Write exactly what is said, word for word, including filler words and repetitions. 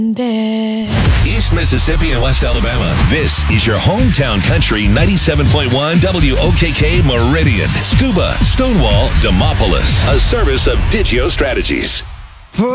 East Mississippi and West Alabama. This is your hometown country ninety-seven point one W O K K Meridian. Scuba, Stonewall, Demopolis. A service of Digio Strategies.